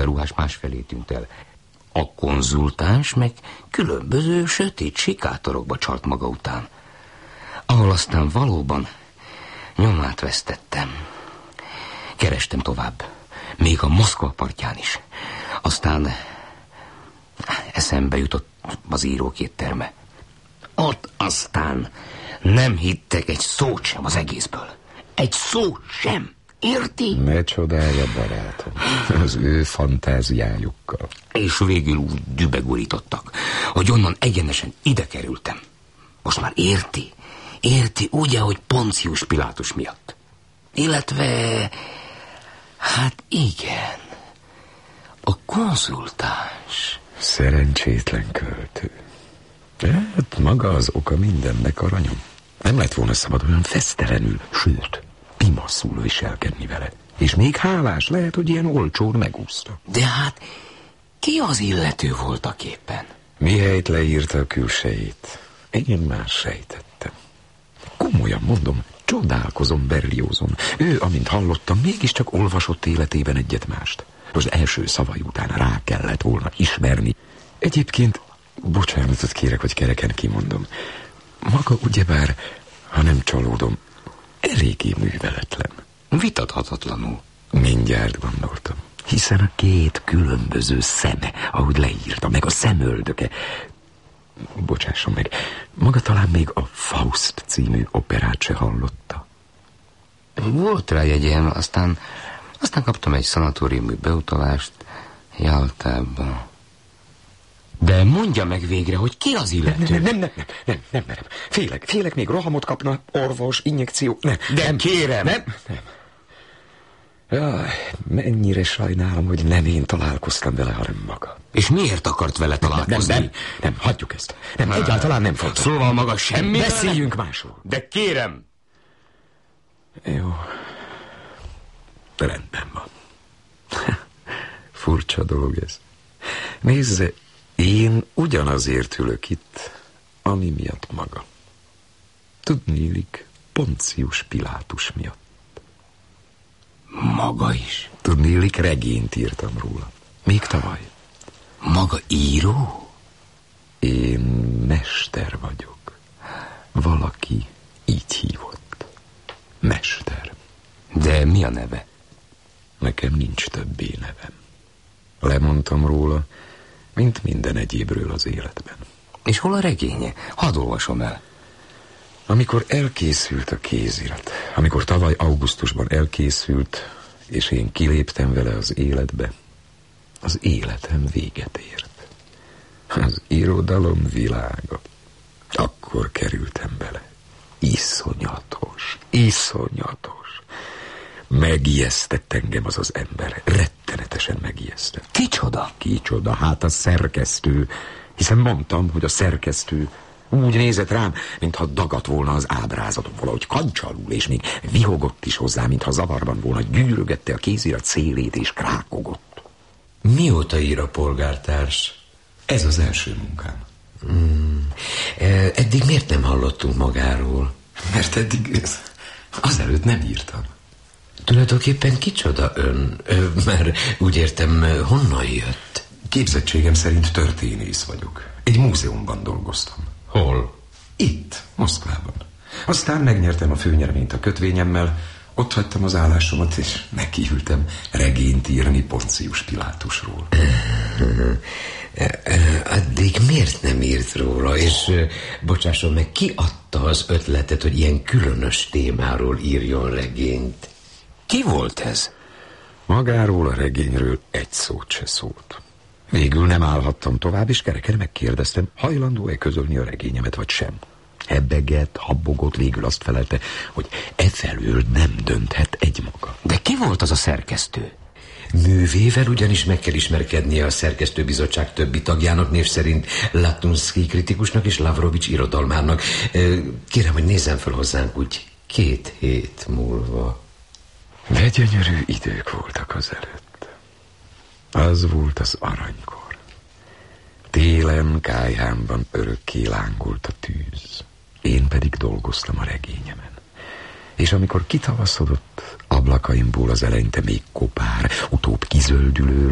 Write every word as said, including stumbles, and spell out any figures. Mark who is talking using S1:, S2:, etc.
S1: fekete-ruhás másfelé tűnt el. A konzultáns meg különböző sötét sikátorokba csalt maga után, ahol aztán valóban nyomát vesztettem. Kerestem tovább, még a Moszkva partján is. Aztán eszembe jutott az írókétterme. Ott aztán nem hittek egy szót sem az egészből. Egy szót sem. Érti?
S2: Ne csodálja, barátom, az ő fantáziájukkal.
S1: És végül úgy dübegurítottak, hogy onnan egyenesen ide kerültem. Most már érti? Érti, ugye, hogy Poncius Pilátus miatt. Illetve, hát igen, a konzultáns.
S2: Szerencsétlen költő. Hát maga az oka mindennek, aranyom. Nem lett volna szabad olyan fesztelenül, sőt, pimaszul viselkedni vele. És még hálás, lehet, hogy ilyen olcsón megúszta.
S1: De hát ki az illető voltak éppen?
S2: Mihelyt leírta a külsejét, én már sejtettem. Komolyan mondom, csodálkozom Berliozon. Ő, amint hallottam, mégiscsak olvasott életében egyet-mást. Az első szavai után rá kellett volna ismerni. Egyébként, bocsánatot kérek, hogy kereken kimondom. Maga ugyebár, ha nem csalódom, eléggé műveletlen.
S1: Vitathatatlanul.
S2: Mindjárt gondoltam. Hiszen a két különböző szeme, ahogy leírta, meg a szemöldöke. Bocsásson meg, maga talán még a Faust című operát se hallotta.
S1: Volt rá jegyem, aztán, aztán kaptam egy szanatóriumi beutalást Jaltába. De mondja meg végre, hogy ki az illető?
S2: Nem, nem, nem, nem, nem, nem merem. Félek, félek, még rohamot kapna, orvos, injekció. Nem,
S1: De
S2: nem,
S1: kérem.
S2: Nem, nem. Jaj, mennyire sajnálom, hogy nem én találkoztam vele, hanem maga.
S1: És miért akart vele találkozni?
S2: Nem, nem, nem, hagyjuk ezt. Nem, nem egyáltalán nem fontos.
S1: Szóval maga semmi.
S2: Beszéljünk másról.
S1: De kérem.
S2: Jó. Rendben van. Furcsa dolog ez. Nézze, én ugyanazért ülök itt, ami miatt maga. Tudniillik, Poncius Pilátus miatt.
S1: Maga is?
S2: Tudniillik, regényt írtam róla. Még tavaly.
S1: Maga író?
S2: Én mester vagyok. Valaki így hívott. Mester.
S1: De mi a neve?
S2: Nekem nincs többé nevem. Lemondtam róla, mint minden egyébről az életben.
S1: És hol a regénye? Hadd olvasom el.
S2: Amikor elkészült a kézirat, amikor tavaly augusztusban elkészült, és én kiléptem vele az életbe, az életem véget ért. Az irodalom világa. Akkor kerültem bele. Iszonyatos, iszonyatos. Megijesztett engem az az ember. Rettenetesen megijesztett.
S1: Kicsoda?
S2: Kicsoda? Hát a szerkesztő. Hiszen mondtam, hogy a szerkesztő úgy nézett rám, mintha dagadt volna az ábrázatom, valahogy kancsalul, és még vihogott is hozzá, mintha zavarban volna, gyűrögette a kézirat szélét, és krákogott.
S3: Mióta ír a polgártárs?
S2: Ez az első munkám.
S3: Hmm. Eddig miért nem hallottunk magáról?
S2: Mert eddig azelőtt nem írtam.
S3: Tulajdonképpen kicsoda ön? Mert úgy értem, honnan jött?
S2: Képzettségem szerint történész vagyok. Egy múzeumban dolgoztam.
S3: Hol?
S2: Itt, Moszkvában. Aztán megnyertem a főnyereményt a kötvényemmel, ott hagytam az állásomat, és nekiültem regényt írni Poncius Pilátusról.
S3: Addig miért nem írt róla? És bocsásson meg, ki adta az ötletet, hogy ilyen különös témáról írjon regényt?
S1: Ki volt ez?
S2: Magáról a regényről egy szót se szólt. Végül nem állhattam tovább, és kereken megkérdeztem, hajlandó-e közölni a regényemet, vagy sem. Hebegett, habogott, végül azt felelte, hogy efelől nem dönthet egymaga.
S1: De ki volt az a szerkesztő?
S3: Művével ugyanis meg kell ismerkednie a szerkesztőbizottság többi tagjának, név szerint Latunszky kritikusnak és Lavrovics irodalmárnak. Kérem, hogy nézzen fel hozzánk úgy két hét múlva.
S2: De gyönyörű idők voltak azelőtt. Az volt az aranykor. Télen kályhámban örökké lángolt a tűz. Én pedig dolgoztam a regényemen. És amikor kitavaszodott, ablakaimból az eleinte még kopár, utóbb kizöldülő